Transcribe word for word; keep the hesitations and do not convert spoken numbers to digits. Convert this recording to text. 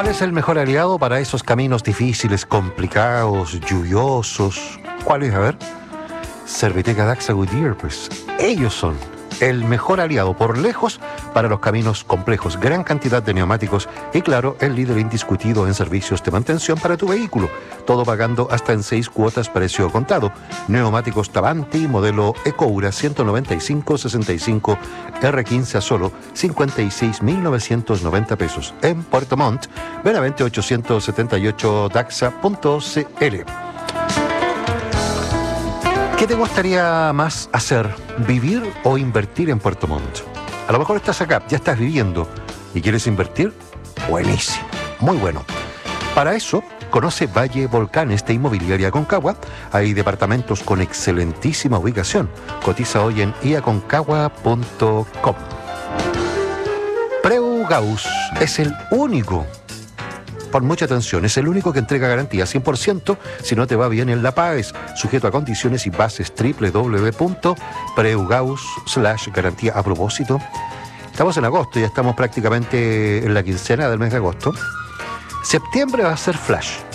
¿Cuál es el mejor aliado para esos caminos difíciles, complicados, lluviosos? ¿Cuál es? A ver. Serviteca Daxa Goodyear, pues ellos son el mejor aliado por lejos para los caminos complejos. Gran cantidad de neumáticos y, claro, el líder indiscutido en servicios de mantención para tu vehículo. Todo pagando hasta en seis cuotas precio contado. Neumáticos Tavanti, modelo Ecoura ciento noventa y cinco sesenta y cinco R quince a solo cincuenta y seis mil novecientos noventa pesos. En Puerto Montt, Benavente ochocientos setenta y ocho daxa punto c l. ¿Qué te gustaría más hacer? ¿Vivir o invertir en Puerto Montt? A lo mejor estás acá, ya estás viviendo y quieres invertir. Buenísimo, muy bueno. Para eso, conoce Valle Volcanes de Inmobiliaria Aconcagua. Hay departamentos con excelentísima ubicación. Cotiza hoy en i aconcagua punto com. Preu Gauss es el único, por mucha atención, es el único que entrega garantía cien por ciento si no te va bien en la PAES, sujeto a condiciones y bases doble u doble u doble u punto preugaus slash garantía. A propósito, estamos en agosto, ya estamos prácticamente en la quincena del mes de agosto. Septiembre va a ser flash.